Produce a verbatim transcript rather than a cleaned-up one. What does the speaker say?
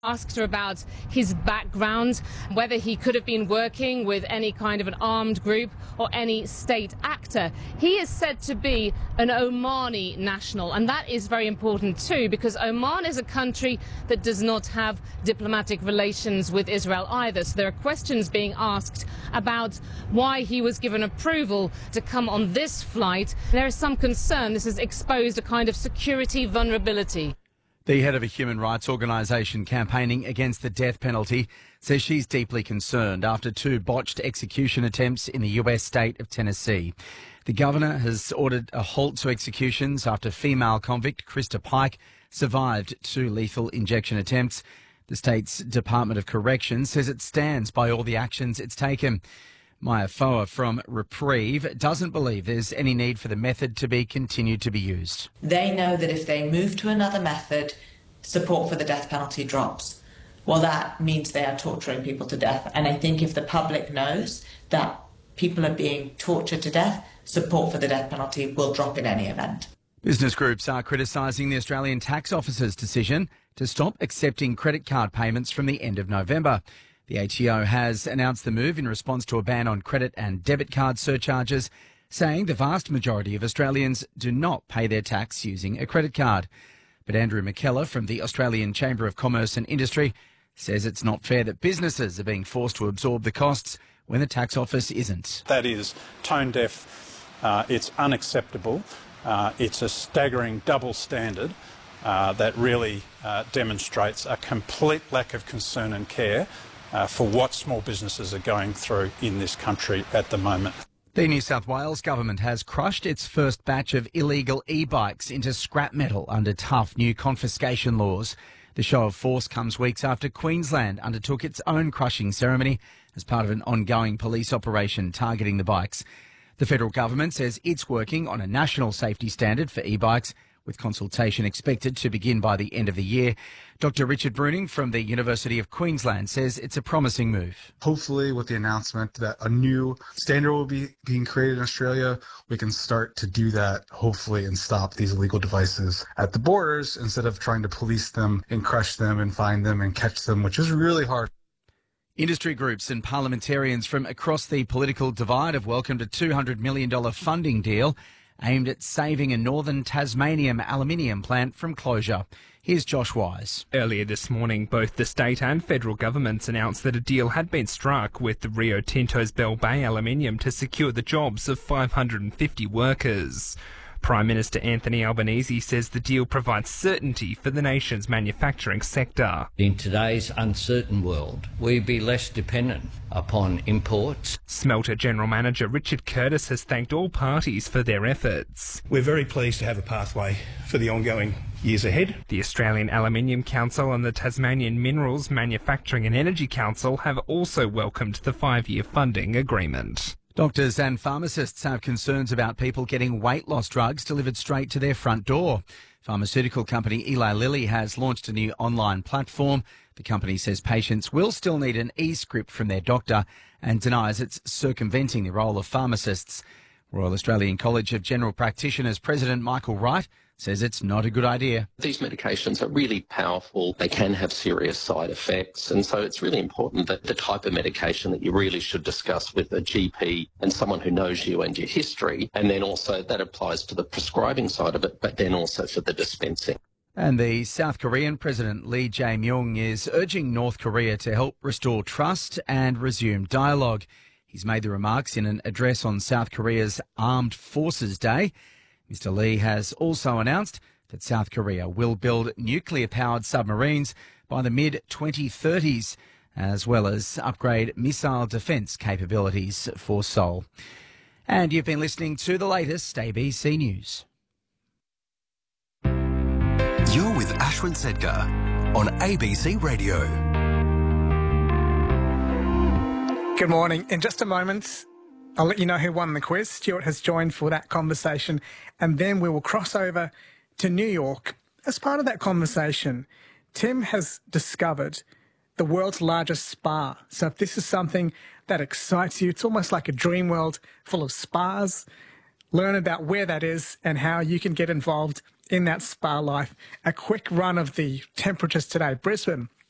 Asked her about his background, whether he could have been working with any kind of an armed group or any state actor. He is said to be an Omani national, and that is very important too, because Oman is a country that does not have diplomatic relations with Israel either. So there are questions being asked about why he was given approval to come on this flight. There is some concern this has exposed a kind of security vulnerability. The head of a human rights organisation campaigning against the death penalty says she's deeply concerned after two botched execution attempts in the U S state of Tennessee. The governor has ordered a halt to executions after female convict Krista Pike survived two lethal injection attempts. The state's Department of Corrections says it stands by all the actions it's taken. Maya Foa from Reprieve doesn't believe there's any need for the method to be continued to be used. They know that if they move to another method, support for the death penalty drops. Well, that means they are torturing people to death. And I think if the public knows that people are being tortured to death, support for the death penalty will drop in any event. Business groups are criticising the Australian Tax Office's decision to stop accepting credit card payments from the end of November. The A T O has announced the move in response to a ban on credit and debit card surcharges, saying the vast majority of Australians do not pay their tax using a credit card. But Andrew McKellar from the Australian Chamber of Commerce and Industry says it's not fair that businesses are being forced to absorb the costs when the tax office isn't. That is tone deaf, uh, it's unacceptable, uh, it's a staggering double standard uh, that really uh, demonstrates a complete lack of concern and care Uh, for what small businesses are going through in this country at the moment. The New South Wales government has crushed its first batch of illegal e-bikes into scrap metal under tough new confiscation laws. The show of force comes weeks after Queensland undertook its own crushing ceremony as part of an ongoing police operation targeting the bikes. The federal government says it's working on a national safety standard for e-bikes, with consultation expected to begin by the end of the year. Doctor Richard Bruning from the University of Queensland says it's a promising move. Hopefully with the announcement that a new standard will be being created in Australia, we can start to do that, hopefully, and stop these illegal devices at the borders instead of trying to police them and crush them and find them and catch them, which is really hard. Industry groups and parliamentarians from across the political divide have welcomed a two hundred million dollars funding deal aimed at saving a northern Tasmanian aluminium plant from closure. Here's Josh Wise. Earlier this morning, both the state and federal governments announced that a deal had been struck with the Rio Tinto's Bell Bay Aluminium to secure the jobs of five hundred fifty workers. Prime Minister Anthony Albanese says the deal provides certainty for the nation's manufacturing sector. In today's uncertain world, we'd be less dependent upon imports. Smelter General Manager Richard Curtis has thanked all parties for their efforts. We're very pleased to have a pathway for the ongoing years ahead. The Australian Aluminium Council and the Tasmanian Minerals Manufacturing and Energy Council have also welcomed the five-year funding agreement. Doctors and pharmacists have concerns about people getting weight loss drugs delivered straight to their front door. Pharmaceutical company Eli Lilly has launched a new online platform. The company says patients will still need an e-script from their doctor and denies it's circumventing the role of pharmacists. Royal Australian College of General Practitioners President Michael Wright says it's not a good idea. These medications are really powerful. They can have serious side effects. And so it's really important that the type of medication that you really should discuss with a G P and someone who knows you and your history. And then also that applies to the prescribing side of it, but then also for the dispensing. And the South Korean President Lee Jae-myung is urging North Korea to help restore trust and resume dialogue. He's made the remarks in an address on South Korea's Armed Forces Day. Mister Lee has also announced that South Korea will build nuclear-powered submarines by the mid twenty thirties, as well as upgrade missile defence capabilities for Seoul. And you've been listening to the latest A B C News. You're with Ashwin Sedgar on A B C Radio. Good morning. In just a moment, I'll let you know who won the quiz. Stuart has joined for that conversation, and then we will cross over to New York. As part of that conversation, Tim has discovered the world's largest spa. So if this is something that excites you, it's almost like a dream world full of spas. Learn about where that is and how you can get involved in that spa life. A quick run of the temperatures today. Brisbane,